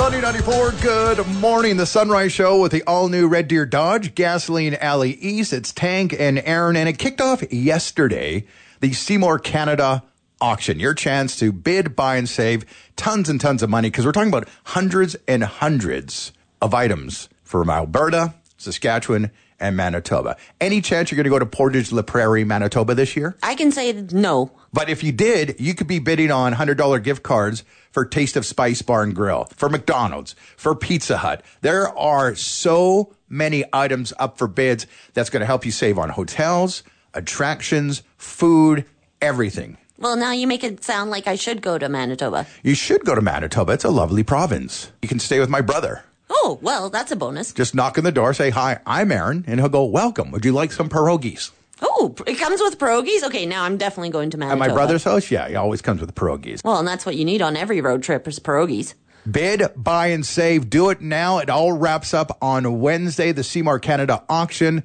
Sunny 94, good morning. The Sunrise Show with the all-new Red Deer Dodge, Gasoline Alley East. It's Tank and Aaron, and it kicked off yesterday, the Seymour Canada auction. Your chance to bid, buy, and save tons and tons of money, because we're talking about hundreds and hundreds of items from Alberta, Saskatchewan, and Manitoba. Any chance you're going to go to Portage La Prairie, Manitoba this year? I can say no. But if you did, you could be bidding on $100 gift cards for Taste of Spice Bar and Grill, for McDonald's, for Pizza Hut. There are so many items up for bids that's going to help you save on hotels, attractions, food, everything. Well, now you make it sound like I should go to Manitoba. You should go to Manitoba. It's a lovely province. You can stay with my brother. Oh, well, that's a bonus. Just knock on the door, say, "Hi, I'm Aaron," and he'll go, "Welcome. Would you like some pierogies?" Oh, it comes with pierogies? Okay, now I'm definitely going to Manitoba. At my brother's house, yeah, he always comes with pierogies. Well, and that's what you need on every road trip is pierogies. Bid, buy, and save. Do it now. It all wraps up on Wednesday, the Seymour Canada auction,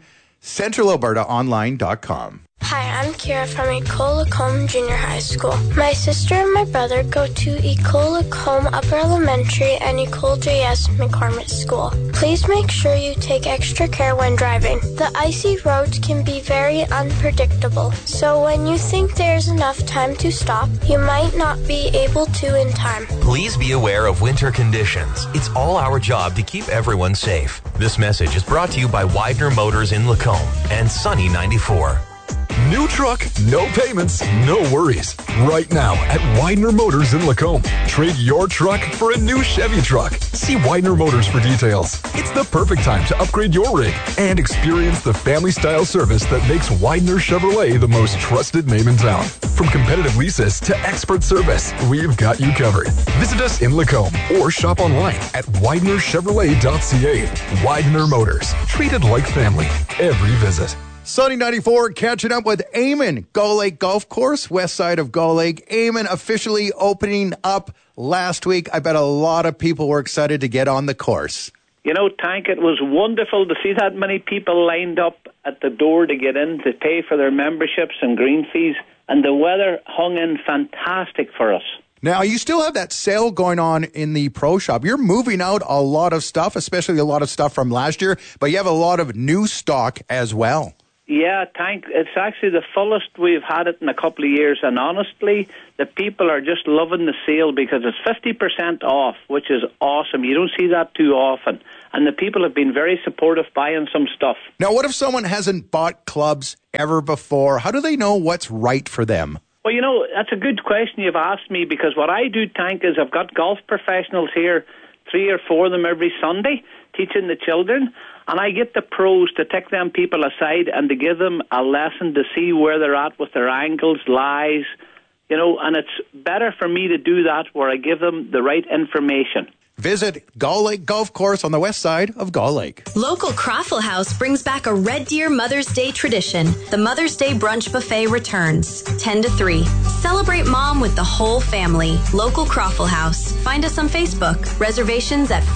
centralalbertaonline.com. Hi, I'm Kira from Ecole Lacombe Junior High School. My sister and my brother go to Ecole Lacombe Upper Elementary and Ecole J.S. McCormick School. Please make sure you take extra care when driving. The icy roads can be very unpredictable, so when you think there's enough time to stop, you might not be able to in time. Please be aware of winter conditions. It's all our job to keep everyone safe. This message is brought to you by Widener Motors in Lacombe and Sunny 94. New truck, no payments, no worries. Right now at Widener Motors in Lacombe. Trade your truck for a new Chevy truck. See Widener Motors for details. It's the perfect time to upgrade your rig and experience the family-style service that makes Widener Chevrolet the most trusted name in town. From competitive leases to expert service, we've got you covered. Visit us in Lacombe or shop online at WidenerChevrolet.ca. Widener Motors. Treated like family. Every visit. Sunny 94, catching up with Eamon, Gull Lake Golf Course, west side of Gull Lake. Eamon officially opening up last week. I bet a lot of people were excited to get on the course. You know, Tank, it was wonderful to see that many people lined up at the door to get in to pay for their memberships and green fees, and the weather hung in fantastic for us. Now, you still have that sale going on in the pro shop. You're moving out a lot of stuff, especially a lot of stuff from last year, but you have a lot of new stock as well. Yeah, Tank, it's actually the fullest we've had it in a couple of years, and honestly, the people are just loving the sale because it's 50% off, which is awesome. You don't see that too often, and the people have been very supportive buying some stuff. Now, what if someone hasn't bought clubs ever before? How do they know what's right for them? Well, you know, that's a good question you've asked me, because what I do, Tank, is I've got golf professionals here, 3 or 4 of them every Sunday, teaching the children. And I get the pros to take them people aside and to give them a lesson to see where they're at with their angles, lies, you know, and it's better for me to do that where I give them the right information. Visit Gull Lake Golf Course on the west side of Gull Lake. Local Croffle House brings back a Red Deer Mother's Day tradition. The Mother's Day Brunch Buffet returns, 10 to 3. Celebrate Mom with the whole family. Local Croffle House. Find us on Facebook. Reservations at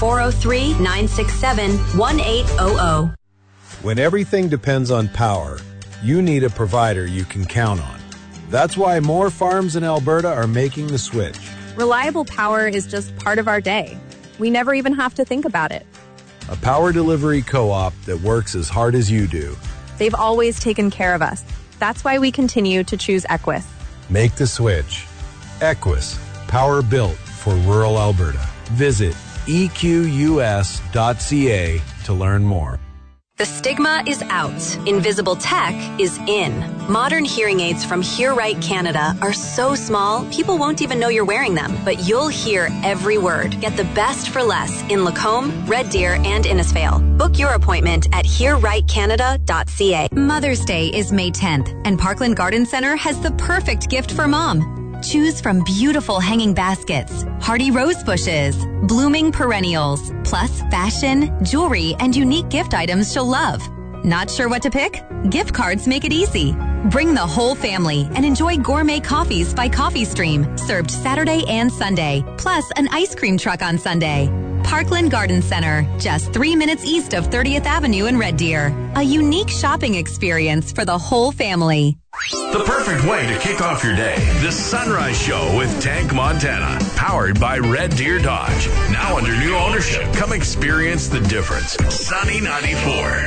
403-967-1800. When everything depends on power, you need a provider you can count on. That's why more farms in Alberta are making the switch. Reliable power is just part of our day. We never even have to think about it. A power delivery co-op that works as hard as you do. They've always taken care of us. That's why we continue to choose Equus. Make the switch. Equus, power built for rural Alberta. Visit equs.ca to learn more. The stigma is out. Invisible tech is in. Modern hearing aids from Hear Right Canada are so small, people won't even know you're wearing them. But you'll hear every word. Get the best for less in Lacombe, Red Deer, and Innisfail. Book your appointment at hearrightcanada.ca. Mother's Day is May 10th, and Parkland Garden Center has the perfect gift for Mom. Choose from beautiful hanging baskets, hardy rose bushes, blooming perennials, plus fashion, jewelry, and unique gift items she'll love. Not sure what to pick? Gift cards make it easy. Bring the whole family and enjoy gourmet coffees by Coffee Stream, served Saturday and Sunday, plus an ice cream truck on Sunday. Parkland Garden Center, just 3 minutes east of 30th Avenue in Red Deer. A unique shopping experience for the whole family. The perfect way to kick off your day. The Sunrise Show with Tank Montana. Powered by Red Deer Dodge. Now under new ownership. Come experience the difference. Sunny 94.